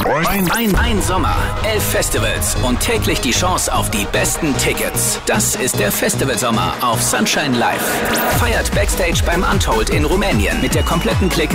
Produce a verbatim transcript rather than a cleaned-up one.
Ein, ein, ein Sommer, elf Festivals und täglich die Chance auf die besten Tickets. Das ist der Festivalsommer auf Sunshine Live. Feiert Backstage beim Untold in Rumänien mit der kompletten Clique